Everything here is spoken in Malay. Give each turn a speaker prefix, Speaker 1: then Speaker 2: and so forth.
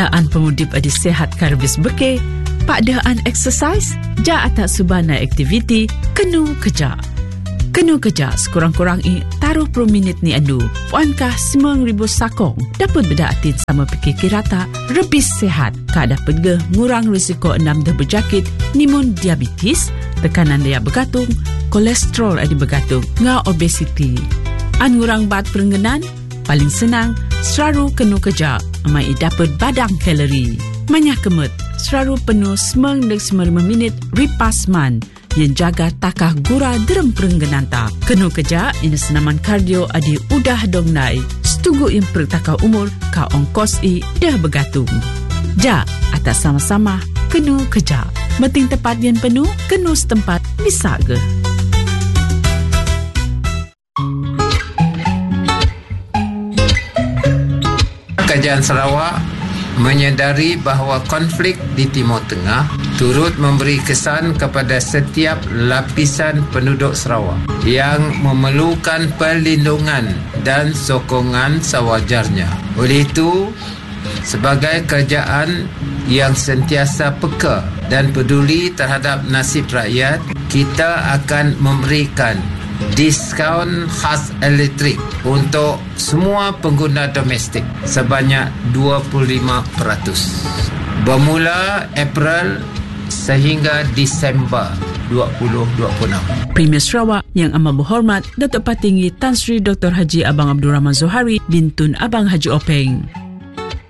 Speaker 1: Daan pemudip adi sehat karbis beke, pak daan exercise, ja atak subana aktiviti, kenu kerja. Kenu kerja sekurang-kurang taruh per minit ni adu. Puankah 9,000 sakong dapat berdaatin sama pikir kirata lebih sehat. Kak dapat ge ngurang risiko 6 dah berjakit, nimun diabetes, tekanan daya bergantung, kolesterol adi bergantung, ngah obesiti. An ngurang bat perengganan, paling senang, selalu kenu kerja, amai dapat badang kalori. Manyah kemut, selalu penuh 9-5 minit ripas man, yang jaga takah gura derem perengganan ta. Kenu kerja, ini senaman kardio adi udah dong nai. Setugu yang pertakah umur, ka ongkos dah bergantung. Ja, atas sama-sama, kenu kerja. Meting tepat yang penuh, kenu setempat, bisa ke?
Speaker 2: Kerajaan Sarawak menyedari bahawa konflik di Timur Tengah turut memberi kesan kepada setiap lapisan penduduk Sarawak yang memerlukan perlindungan dan sokongan sewajarnya. Oleh itu, sebagai kerajaan yang sentiasa peka dan peduli terhadap nasib rakyat, kita akan memberikan diskaun khas elektrik untuk semua pengguna domestik sebanyak 25% bermula April sehingga Disember 2026.
Speaker 1: Premier Sarawak yang amat berhormat Datuk Patinggi Tan Sri Dr. Haji Abang Abdul Rahman Zohari bin Tun Abang Haji Openg.